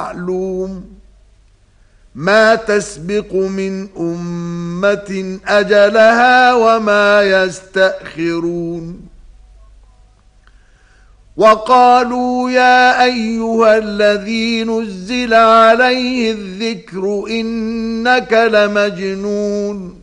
معلوم ما تسبق من أمة أجلها وما يستأخرون وقالوا يا أيها الذي نزل عليه الذكر إنك لمجنون